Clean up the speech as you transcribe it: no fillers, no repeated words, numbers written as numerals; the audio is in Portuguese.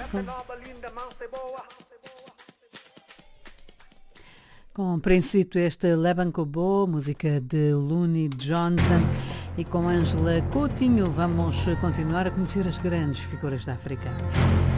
Com princípio este Leban Kobo, música de Looney Johnson, e com Ângela Coutinho vamos continuar a conhecer as grandes figuras da África.